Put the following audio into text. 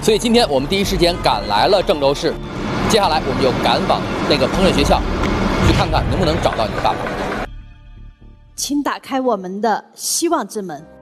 所以今天我们第一时间赶来了郑州市，接下来我们就赶往那个烹饪学校，去看看能不能找到你的爸爸。 请打开我们的希望之门。